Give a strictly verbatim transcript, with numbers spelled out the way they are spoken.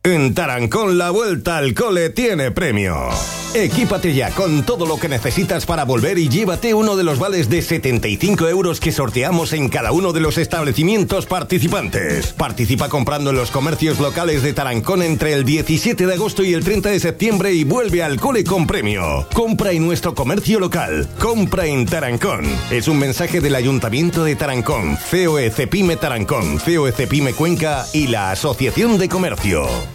En Tarancón la vuelta al cole tiene premio. Equípate ya con todo lo que necesitas para volver y llévate uno de los vales de setenta y cinco euros que sorteamos en cada uno de los establecimientos participantes. Participa comprando en los comercios locales de Tarancón entre el diecisiete de agosto y el treinta de septiembre y vuelve al cole con premio. Compra en nuestro comercio local. Compra en Tarancón. Es un mensaje del Ayuntamiento de Tarancón, C O E Cepime Tarancón, C O E Cepime Cuenca y la Asociación de Comercio.